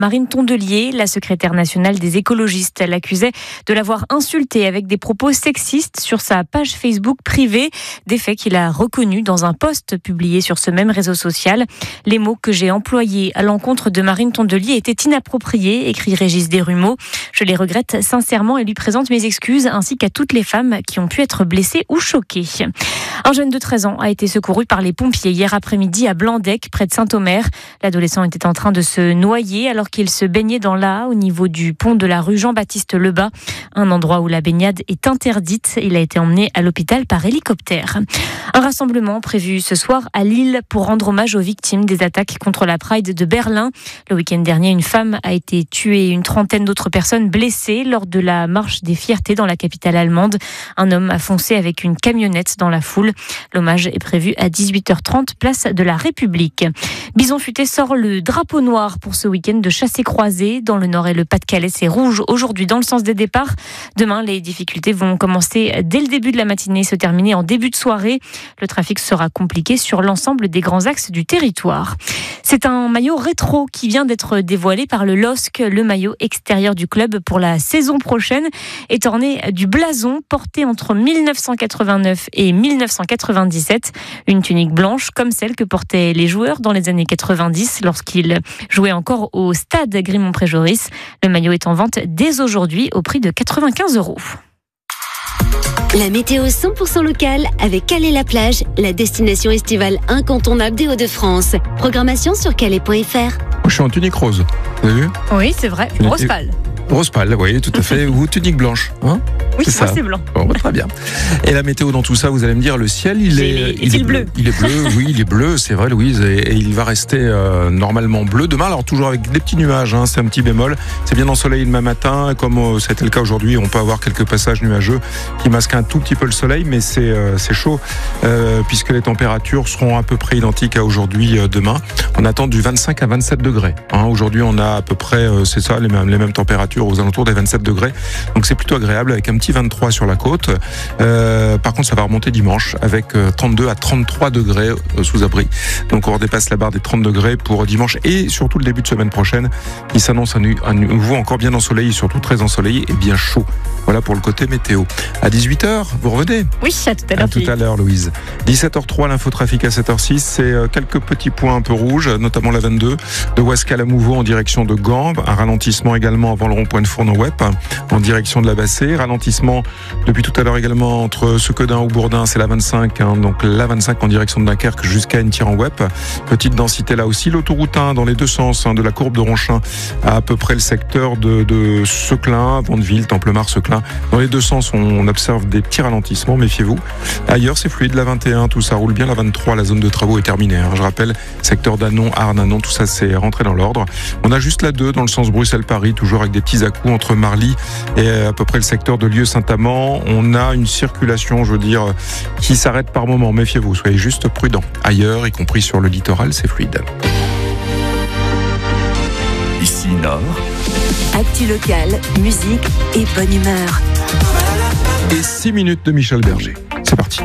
Marine Tondelier, la secrétaire nationale des écologistes, l'accusait de l'avoir insulté avec des propos sexistes sur sa page Facebook privée, des faits qu'il a reconnus dans un post publié sur ce même réseau social. Les mots que j'ai employés à l'encontre de Marine Tondelier étaient inappropriés, écrit Régis Desrumeaux. Je les regrette sincèrement et lui présente mes excuses, ainsi qu'à toutes les femmes qui ont pu être blessées ou choquées. Un jeune de 13 ans a été secouru par les pompiers hier après-midi à Blandec, près de Saint-Omer. L'adolescent était en train de se noyer alors qu'il se baignait dans l'Aa au niveau du pont de la rue Jean-Baptiste Lebas, un endroit où la baignade est interdite. Il a été emmené à l'hôpital par hélicoptère. Un rassemblement prévu ce soir à Lille pour rendre hommage aux victimes des attaques contre la Pride de Berlin. Le week-end dernier, une femme a été tuée et une trentaine d'autres personnes blessées lors de la marche des fiertés dans la capitale allemande. Un homme a foncé avec une camionnette dans la foule. L'hommage est prévu à 18h30, place de la République. Bison Futé sort le drapeau noir pour ce week-end de chassé-croisé. Dans le Nord et le Pas-de-Calais, c'est rouge aujourd'hui dans le sens des départs. Demain, les difficultés vont commencer dès le début de la matinée et se terminer en début de soirée. Le trafic sera compliqué sur l'ensemble des grands axes du territoire. C'est un maillot rétro qui vient d'être dévoilé par le LOSC. Le maillot extérieur du club pour la saison prochaine est orné du blason porté entre 1989 et 1997. Une tunique blanche comme celle que portaient les joueurs dans les années 90 lorsqu'ils jouaient encore au stade Grimont-Préjoris. Le maillot est en vente dès aujourd'hui au prix de 95 €. La météo 100% locale avec Calais-la-Plage, la destination estivale incontournable des Hauts-de-France. Programmation sur calais.fr. Je suis en tunique rose, vous avez vu ? Oui, c'est vrai. Rose pâle. Rose pâle, oui, tout à fait. Ou tunique blanche, hein ? Oui, c'est ça. Moi c'est blanc. Bon, très bien. Et la météo dans tout ça, vous allez me dire, le ciel, il est bleu. Il est bleu, oui, il est bleu, c'est vrai, Louise, et il va rester normalement bleu demain. Alors toujours avec des petits nuages, hein, c'est un petit bémol. C'est bien ensoleillé demain matin, comme c'était le cas aujourd'hui. On peut avoir quelques passages nuageux qui masquent un tout petit peu le soleil, mais c'est chaud puisque les températures seront à peu près identiques à aujourd'hui, demain. On attend du 25 à 27 degrés. Hein. Aujourd'hui, on a à peu près, c'est ça, les mêmes températures aux alentours des 27 degrés. Donc c'est plutôt agréable avec un petit 23 sur la côte. Par contre, ça va remonter dimanche avec 32 à 33 degrés sous abri. Donc on redépasse la barre des 30 degrés pour dimanche et surtout le début de semaine prochaine. Il s'annonce à nouveau encore bien ensoleillé, surtout très ensoleillé et bien chaud. Voilà pour le côté météo. À 18h, vous revenez ? Oui, à tout à l'heure. À tout à l'heure, Louise. 17h03, l'infotrafic à 7h06. C'est quelques petits points un peu rouges, notamment la 22 de Ouascal à Mouveau en direction de Gambes. Un ralentissement également avant le rond-point de Fourneau-Wep en direction de la Bassée. Ralentissement depuis tout à l'heure également entre Sequedin ou Bourdin, c'est la 25. Hein, donc la 25 en direction de Dunkerque jusqu'à Entier-en-Wep. Petite densité là aussi. L'autoroute 1 dans les deux sens, hein, de la courbe de Ronchin à peu près le secteur de Seclin, Vandeville, Templemar, Seclin. Dans les deux sens, on observe des petits ralentissements, méfiez-vous. Ailleurs, c'est fluide. La 21, tout ça roule bien. La 23, la zone de travaux est terminée. Hein. Je rappelle, secteur d'Anon, Arnes, Anon, tout ça, c'est rentré dans l'ordre. On a juste la 2 dans le sens Bruxelles-Paris, toujours avec des petits à-coups entre Marly et à peu près le secteur de Lieu-Saint-Amand. On a une circulation, je veux dire, qui s'arrête par moment. Méfiez-vous, soyez juste prudents. Ailleurs, y compris sur le littoral, c'est fluide. Ici Nord. Actu locale, musique et bonne humeur. Et 6 minutes de Michel Berger. C'est parti.